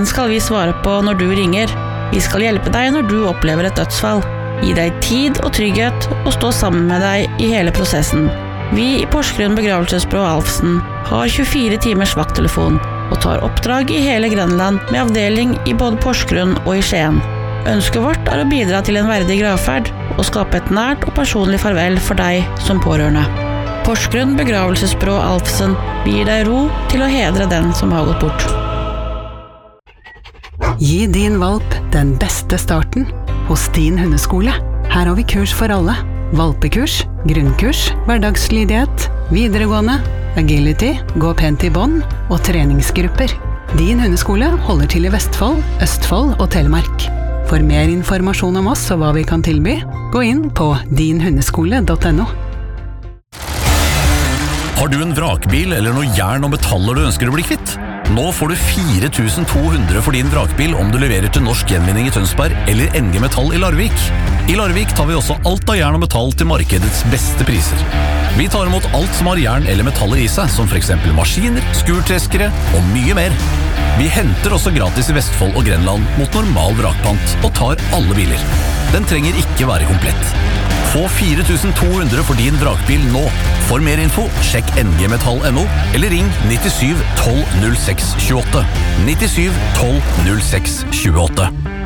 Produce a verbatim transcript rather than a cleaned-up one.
Den skal vi svare på når du ringer. Vi skal hjelpe deg når du opplever et dødsfall. Gi deg tid og trygghet og stå sammen med deg i hele prosessen. Vi i Porsgrunn begravelsesbyrå Alfsen har tjuefire timers vakttelefon og tar oppdrag i hele Grenland med avdeling i både Porsgrunn og i Skien. Ønsket vårt er å bidra til en verdig gravferd og skape et nært og personlig farvel for deg som pårørende. Porsgrunn begravelsesbyrå Alfsen gir deg ro til å hedre den som har gått bort. Gi din valp den beste starten hos Din Hundeskole. Her har vi kurs for alle. Valpekurs, grunnkurs, hverdagslydighet, videregående, agility, gå pent i bånd og treningsgrupper. Din Hundeskole holder til i Vestfold, Østfold og Telemark. For mer informasjon om oss og hva vi kan tilby, gå inn på din hundeskole punktum no. Har du en vrakbil eller noe jern og metaller du ønsker å bli kvitt? Nå får du fire tusen to hundre for din vrakbil om du leverer til Norsk Gjenvinning i Tønsberg eller N G Metall i Larvik. I Larvik tar vi også alt av jern og metall til markedets beste priser. Vi tar imot alt som har jern eller metaller i seg, som for eksempel maskiner, skurtreskere og mye mer. Vi henter også gratis i Vestfold og Grenland mot normal vrakpant og tar alle biler. Den trenger ikke være komplett. Få fire tusen to hundre for din vrakbil nå. For mer info, sjekk N G Metall punktum no eller ring nittisju tolv null seks tjueåtte. nittisju tolv null seks tjueåtte.